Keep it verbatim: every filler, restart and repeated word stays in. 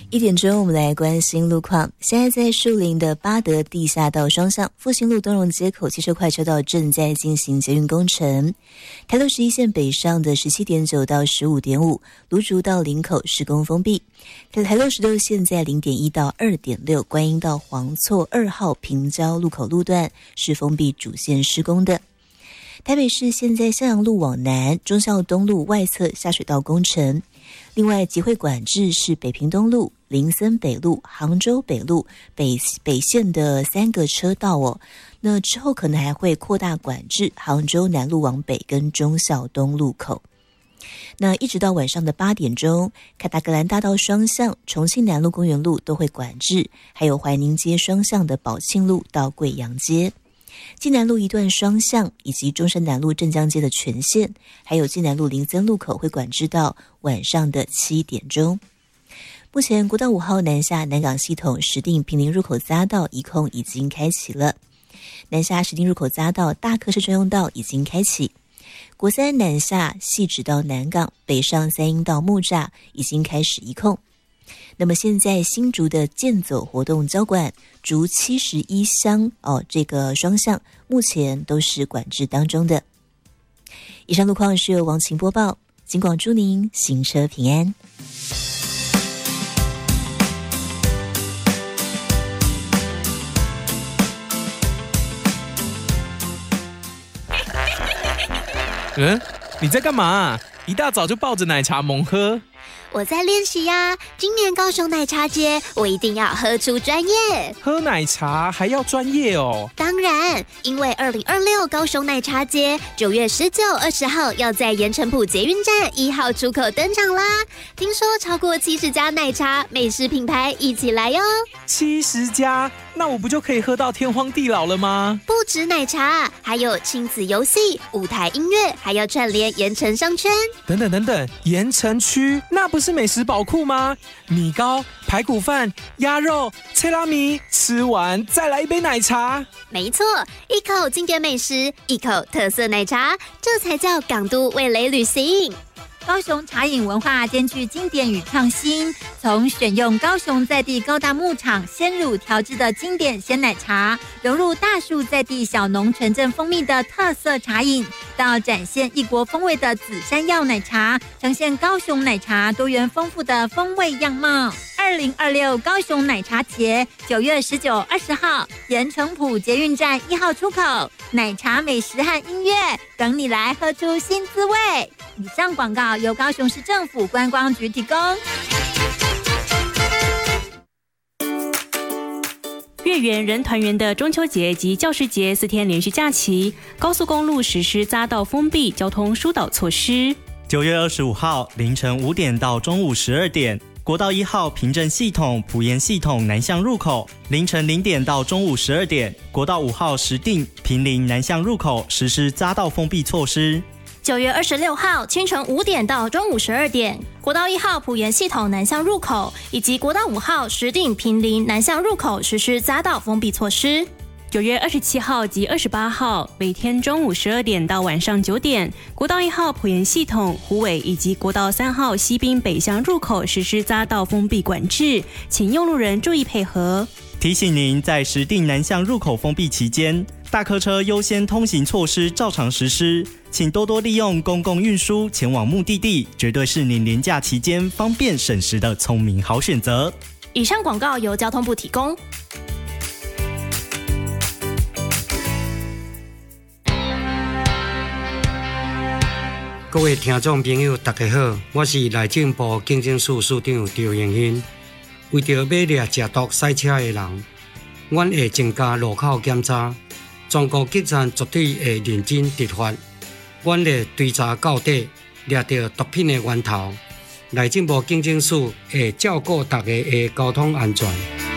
一点钟，我们来关心路况。现在在树林的八德地下道双向复兴路东荣街口汽车快车道正在进行捷运工程。台六十一线北上的十七点九到十五点五，芦竹到林口施工封闭。台六十六线在零点一到二点六，观音到黄厝二号平交路口路段是封闭主线施工的。台北市现在向阳路往南，忠孝东路外侧下水道工程。另外，集会管制是北屏东路、林森北路、杭州北路北北线的三个车道哦。那之后可能还会扩大管制杭州南路往北跟忠孝东路口。那一直到晚上的八点钟，凯达格兰大道双向、重庆南路公园路都会管制，还有怀宁街双向的宝庆路到贵阳街。济南路一段双向以及中山南路镇江街的全线，还有济南路林森路口会管制到晚上的七点钟。目前国道五号南下南港系统石碇坪林入口匝道一控已经开启了，南下石碇入口匝道大客车专用道已经开启，国三南下汐止到南港北上三鶯到木栅已经开始一控。那么现在新竹的健走活动交管竹七十一乡哦，这个双向目前都是管制当中的。以上路况是由王晴播报，警广祝您行车平安。 嗯，你在干嘛？一大早就抱着奶茶猛喝。 我在练习呀、啊，今年高雄奶茶节，我一定要喝出专业。 喝奶茶还要专业哦？ 当然，因为二零二六高雄奶茶节九月十九、二十号要在盐埕埔捷运站一号出口登场啦。听说超过七十家奶茶美食品牌一起来哟。 七十家，那我不就可以喝到天荒地老了吗？ 不止奶茶，还有亲子游戏、舞台音乐，还要串联盐埕商圈。 等等等等，盐埕区那不是美食宝库吗？米糕、排骨饭、鸭肉、切拉米，吃完再来一杯奶茶。 没错，一口经典美食，一口特色奶茶，这才叫港都味蕾旅行。 高雄茶饮文化兼具经典与创新，从选用高雄在地高大牧场鲜乳调制的经典鲜奶茶，融入大树在地小农纯正蜂蜜的特色茶饮，到展现异国风味的紫山药奶茶，呈现高雄奶茶多元丰富的风味样貌。二零二六高雄奶茶节九月十九、二十号，盐埕埔捷运站一号出口，奶茶美食和音乐等你来喝出新滋味。以上广告由高雄市政府观光局提供。 月圆人团圆的中秋节及教师节四天连续假期，高速公路实施匝道封闭交通疏导措施。 九月二十五号凌晨五点到中午十二点，国道一号平镇系统埔盐系统南向入口，凌晨零点到中午十二点，国道五号石碇坪林南向入口实施匝道封闭措施。 九月二十六号清晨五点到中午十二点，国道一号埔盐系统南向入口以及国道五号石碇坪林南向入口实施匝道封闭措施。 九月二十七号及二十八号，每天中午十二点到晚上九点，国道一号埔盐系统、虎尾以及国道三号西滨北向入口实施匝道封闭管制，请用路人注意配合。 提醒您，在石碇南向入口封闭期间，大客车优先通行措施照常实施，请多多利用公共运输前往目的地，绝对是您连假期间方便省时的聪明好选择。 以上广告由交通部提供。 各位听众朋友大家好，我是内政部警政署署长赵永兴。为着免掠食毒赛车的人，阮会增加路口检查，全国警察绝对会认真执法。阮会追查到底，掠到毒品的源头。内政部警政署会照顾大家的交通安全。